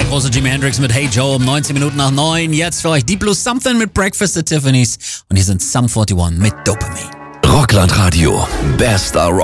große Jimi Hendrix mit Hey Joe um 19 Minuten nach 9. Jetzt für euch Deep Blue Something mit Breakfast at Tiffany's. Und hier sind Sum 41 mit Dopamine. Rockland Radio. Bester Rock.